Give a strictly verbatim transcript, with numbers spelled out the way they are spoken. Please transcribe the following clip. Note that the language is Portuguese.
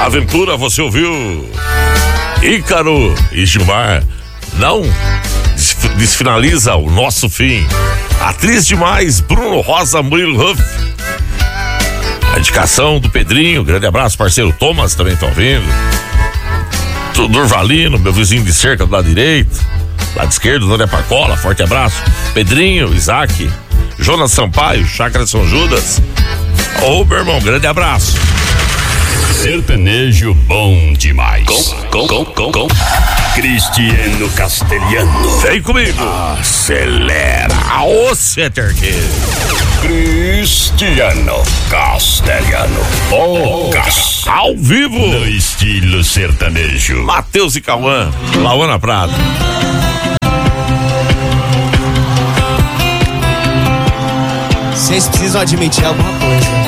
Aventura, você ouviu? Ícaro e Gilmar. Não desfinaliza o nosso fim. Atriz demais, Bruno Rosa, Murilo Huff. A indicação do Pedrinho, grande abraço, parceiro Thomas, também tá ouvindo. Durvalino, meu vizinho de cerca do lado direito. Lado esquerdo, Dona Parcola, forte abraço. Pedrinho, Isaac, Jonas Sampaio, Chácara São Judas. Ô, meu irmão, grande abraço. Sertanejo bom demais. Com, com, com, com, com. Cristiano Castelhano. Vem comigo. Acelera. Ô, Ceterque. Cristiano Castelhano. O Cas. Ao vivo. No estilo sertanejo. Matheus e Cauã. Lauana Prado. Vocês precisam admitir alguma coisa.